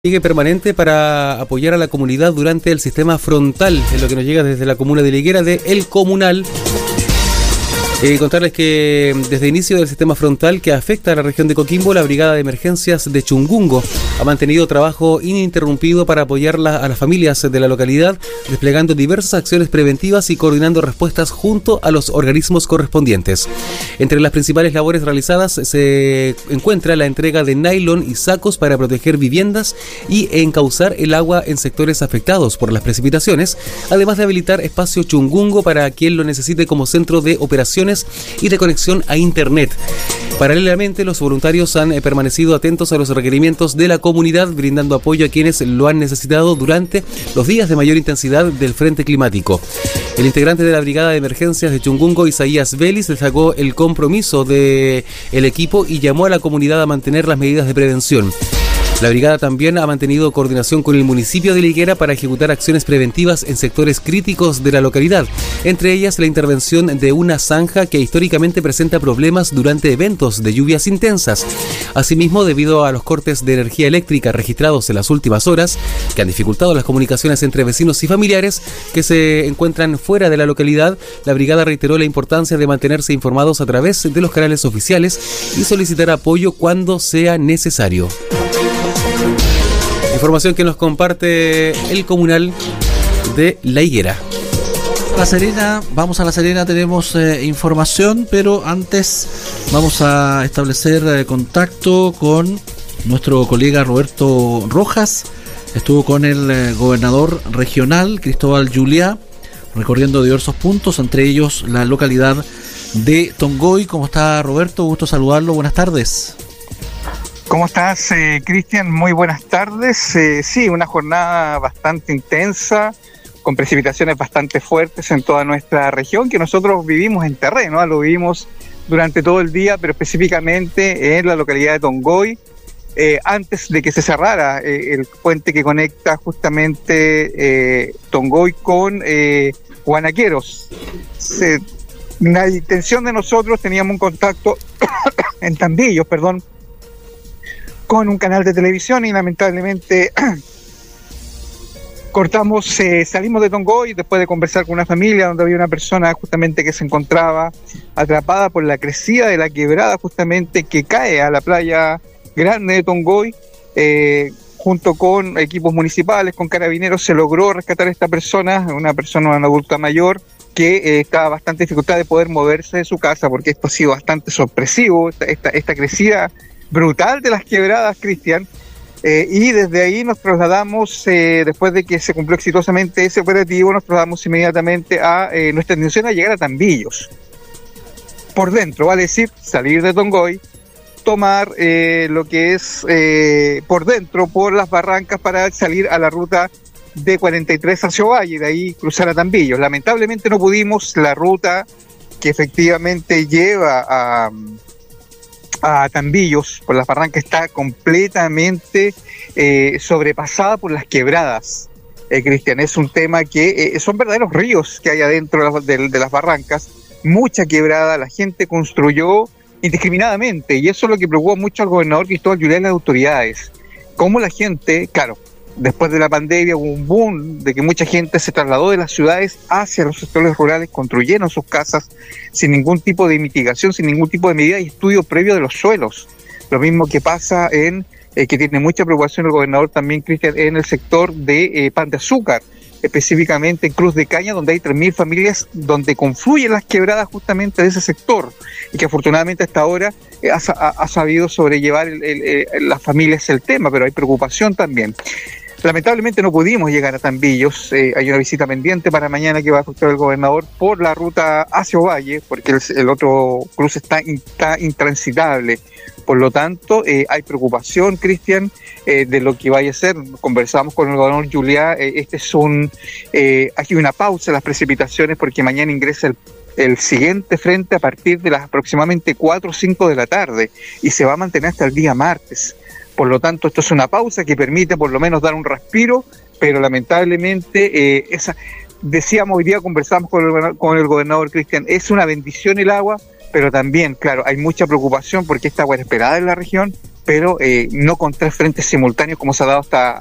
Sigue permanente para apoyar a la comunidad durante el sistema frontal, es lo que nos llega desde la comuna de Liguera de El Comunal. Contarles que desde el inicio del sistema frontal que afecta a la región de Coquimbo, la Brigada de Emergencias de Chungungo ha mantenido trabajo ininterrumpido para apoyar a las familias de la localidad, desplegando diversas acciones preventivas y coordinando respuestas junto a los organismos correspondientes. Entre las principales labores realizadas se encuentra la entrega de nylon y sacos para proteger viviendas y encauzar el agua en sectores afectados por las precipitaciones, además de habilitar espacio Chungungo para quien lo necesite como centro de operaciones y de conexión a internet. Paralelamente, los voluntarios han permanecido atentos a los requerimientos de la comunidad, brindando apoyo a quienes lo han necesitado durante los días de mayor intensidad del frente climático. El integrante de la Brigada de Emergencias de Chungungo, Isaías Vélez, destacó el compromiso del equipo y llamó a la comunidad a mantener las medidas de prevención. La brigada también ha mantenido coordinación con el municipio de Liguera para ejecutar acciones preventivas en sectores críticos de la localidad, entre ellas la intervención de una zanja que históricamente presenta problemas durante eventos de lluvias intensas. Asimismo, debido a los cortes de energía eléctrica registrados en las últimas horas, que han dificultado las comunicaciones entre vecinos y familiares que se encuentran fuera de la localidad, la brigada reiteró la importancia de mantenerse informados a través de los canales oficiales y solicitar apoyo cuando sea necesario. Información que nos comparte el comunal de La Higuera. La Serena, vamos a La Serena, tenemos información, pero antes vamos a establecer contacto con nuestro colega Roberto Rojas. Estuvo con el gobernador regional Cristóbal Juliá, recorriendo diversos puntos, entre ellos la localidad de Tongoy. ¿Cómo está, Roberto? Gusto saludarlo, buenas tardes. ¿Cómo estás, Cristian? Muy buenas tardes. Sí, una jornada bastante intensa, con precipitaciones bastante fuertes en toda nuestra región, que nosotros vivimos en terreno, lo vivimos durante todo el día, pero específicamente en la localidad de Tongoy, antes de que se cerrara el puente que conecta justamente Tongoy con Guanaqueros. La intención de nosotros, teníamos un contacto en Tambillos, con un canal de televisión y lamentablemente salimos de Tongoy después de conversar con una familia donde había una persona justamente que se encontraba atrapada por la crecida de la quebrada justamente que cae a la playa grande de Tongoy. Junto con equipos municipales, con carabineros, se logró rescatar a esta persona, una adulta mayor que estaba bastante dificultad de poder moverse de su casa porque esto ha sido bastante sorpresivo, esta crecida brutal de las quebradas, Cristian, y desde ahí nos trasladamos, después de que se cumplió exitosamente ese operativo, nos trasladamos inmediatamente a nuestra intención a llegar a Tambillos. Por dentro, vale decir, salir de Tongoy, tomar lo que es por dentro, por las barrancas, para salir a la ruta de 43 hacia Ovalle, de ahí cruzar a Tambillos. Lamentablemente no pudimos, la ruta que efectivamente lleva a Tambillos por las barrancas está completamente sobrepasada por las quebradas. Cristian, es un tema que son verdaderos ríos que hay adentro de las barrancas, mucha quebrada, la gente construyó indiscriminadamente y eso es lo que preocupó mucho al gobernador Cristóbal Juliá y las autoridades. Cómo la gente, claro, después de la pandemia hubo un boom de que mucha gente se trasladó de las ciudades hacia los sectores rurales, construyeron sus casas sin ningún tipo de mitigación, sin ningún tipo de medida y estudio previo de los suelos. Lo mismo que pasa que tiene mucha preocupación el gobernador también, Cristian, en el sector de Pan de Azúcar, específicamente en Cruz de Caña, donde hay 3.000 familias donde confluyen las quebradas justamente de ese sector y que afortunadamente hasta ahora ha sabido sobrellevar las familias el tema, pero hay preocupación también. Lamentablemente no pudimos llegar a Tambillos, hay una visita pendiente para mañana que va a efectuar el gobernador por la ruta hacia Ovalle, porque el otro cruce está intransitable. Por lo tanto, hay preocupación, Cristian, de lo que vaya a ser. Conversamos con el gobernador Juliá, hay una pausa en las precipitaciones porque mañana ingresa el siguiente frente a partir de las aproximadamente 4 o 5 de la tarde y se va a mantener hasta el día martes. Por lo tanto, esto es una pausa que permite por lo menos dar un respiro, pero lamentablemente decíamos hoy día, conversamos con el gobernador Cristian, es una bendición el agua, pero también, claro, hay mucha preocupación porque esta agua es esperada en la región, pero no con 3 frentes simultáneos como se ha dado